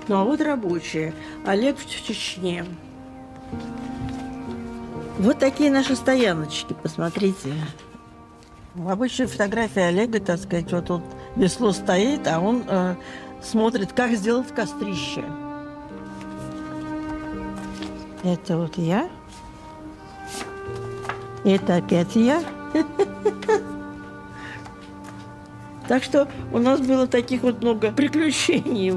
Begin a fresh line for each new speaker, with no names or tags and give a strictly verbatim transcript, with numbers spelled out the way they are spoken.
Ну а вот рабочие. Олег в Чечне. Вот такие наши стояночки, посмотрите. Обычная фотография Олега, так сказать, вот тут весло стоит, а он э, смотрит, как сделать кострище. Это вот я. Это опять я. Так что у нас было таких вот много приключений.